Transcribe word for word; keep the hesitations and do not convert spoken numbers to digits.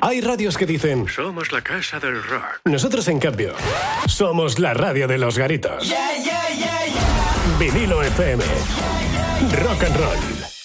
Hay radios que dicen: somos la casa del rock. Nosotros, en cambio, somos la radio de los garitos. Yeah, yeah, yeah, yeah. Vinilo F M. Rock and roll.